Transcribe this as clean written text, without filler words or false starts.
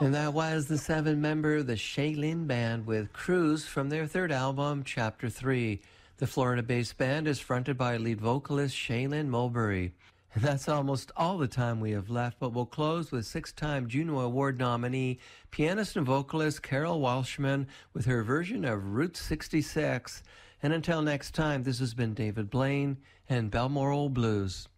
And that was the seven-member The Shaylin Band with Cruise from their third album, Chapter 3. The Florida-based band is fronted by lead vocalist Shaylin Mulberry. And that's almost all the time we have left, but we'll close with six-time Juno Award nominee, pianist and vocalist Carol Walshman with her version of Route 66. And until next time, this has been David Blaine and Balmoral Blues.